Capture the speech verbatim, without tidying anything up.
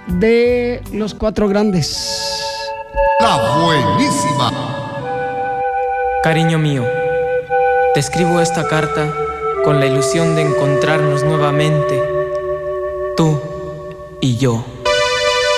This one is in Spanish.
de Los Cuatro Grandes. La buenísima. Cariño mío, te escribo esta carta con la ilusión de encontrarnos nuevamente, tú y yo.